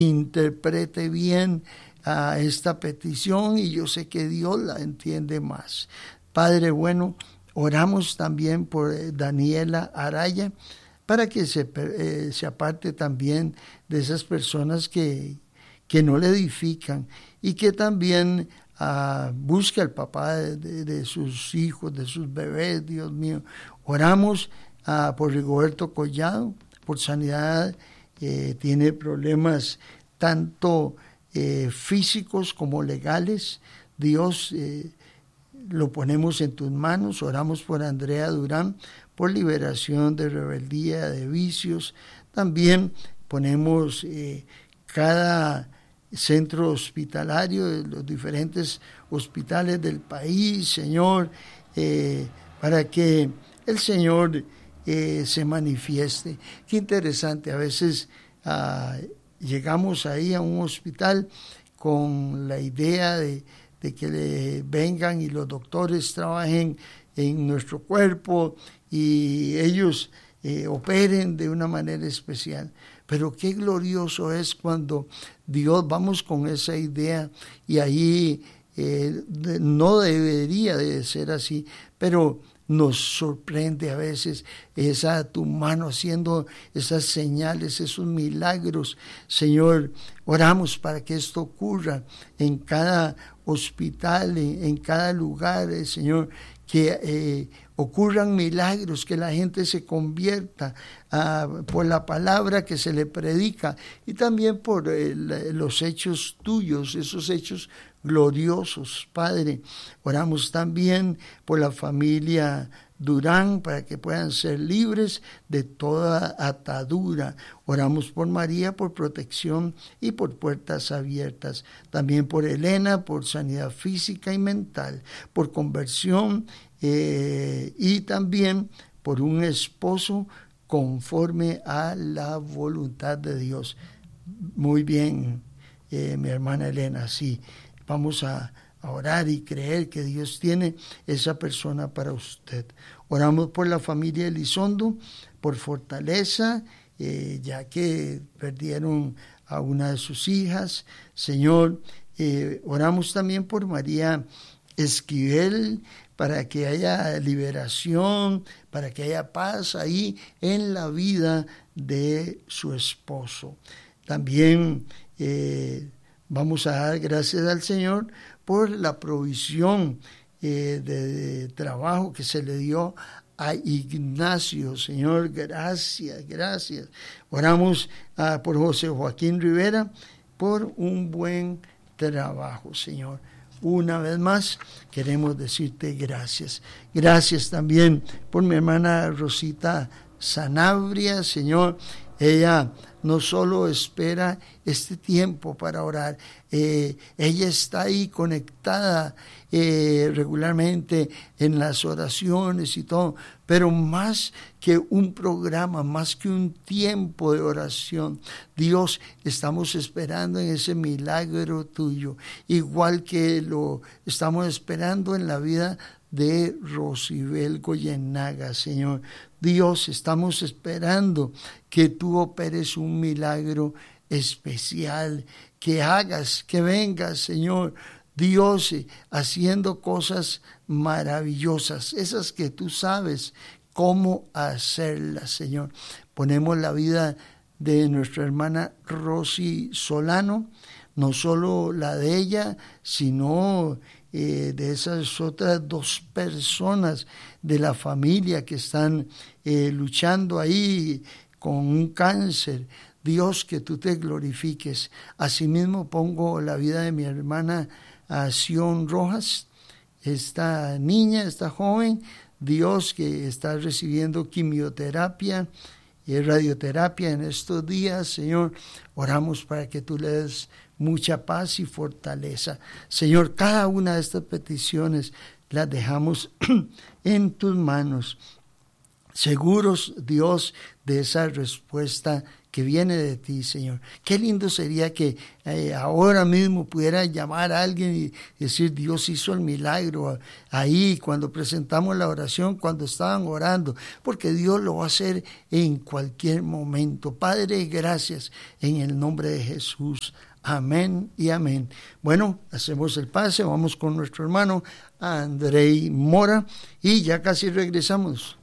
interprete bien a esta petición, y yo sé que Dios la entiende más. Padre bueno, oramos también por Daniela Araya, para que se aparte también de esas personas que no le edifican, y que también busque al papá de sus hijos, de sus bebés. Dios mío, oramos por Rigoberto Collado, por sanidad. Tiene problemas tanto físicos como legales. Dios, lo ponemos en tus manos. Oramos por Andrea Durán, por liberación de rebeldía, de vicios. También ponemos cada centro hospitalario de los diferentes hospitales del país, Señor, para que el Señor se manifieste. Qué interesante, a veces llegamos ahí a un hospital con la idea de que vengan y los doctores trabajen en nuestro cuerpo y ellos operen de una manera especial. Pero qué glorioso es cuando Dios, vamos con esa idea, y ahí no debería de ser así, pero nos sorprende a veces tu mano haciendo esas señales, esos milagros. Señor, oramos para que esto ocurra en cada hospital, en cada lugar, Señor, que ocurran milagros, que la gente se convierta por la palabra que se le predica, y también por los hechos tuyos, esos hechos gloriosos, Padre. Oramos también por la familia Durán, para que puedan ser libres de toda atadura. Oramos por María, por protección y por puertas abiertas. También por Elena, por sanidad física y mental, por conversión, y también por un esposo conforme a la voluntad de Dios. Muy bien, mi hermana Elena, sí. Vamos a orar y creer que Dios tiene esa persona para usted. Oramos por la familia Elizondo, por fortaleza, ya que perdieron a una de sus hijas. Señor, oramos también por María Esquivel, para que haya liberación, para que haya paz ahí en la vida de su esposo. También vamos a dar gracias al Señor por la provisión de trabajo que se le dio a Ignacio. Señor, gracias, gracias. Oramos por José Joaquín Rivera, por un buen trabajo, Señor. Una vez más queremos decirte gracias. Gracias también por mi hermana Rosita Sanabria, Señor. Ella no solo espera este tiempo para orar, ella está ahí conectada regularmente en las oraciones y todo, pero más que un programa, más que un tiempo de oración, Dios, estamos esperando en ese milagro tuyo, igual que lo estamos esperando en la vida de Rosibel Goyenaga, Señor. Dios, estamos esperando que tú operes un milagro especial, que hagas, que vengas, Señor, Dios, haciendo cosas maravillosas, esas que tú sabes cómo hacerlas, Señor. Ponemos la vida de nuestra hermana Rosy Solano, no solo la de ella, sino de esas otras dos personas de la familia que están luchando ahí con un cáncer. Dios, que tú te glorifiques. Asimismo pongo la vida de mi hermana Sion Rojas, esta niña, esta joven, Dios, que está recibiendo quimioterapia y radioterapia en estos días. Señor, oramos para que tú le des mucha paz y fortaleza. Señor, cada una de estas peticiones las dejamos en tus manos. seguros, Dios, de esa respuesta que viene de ti, Señor. Qué lindo sería que ahora mismo pudiera llamar a alguien y decir, Dios hizo el milagro ahí cuando presentamos la oración, cuando estaban orando, porque Dios lo va a hacer en cualquier momento. Padre, gracias en el nombre de Jesús. Amén y amén. Bueno, hacemos el pase, vamos con nuestro hermano Andrei Mora y ya casi regresamos.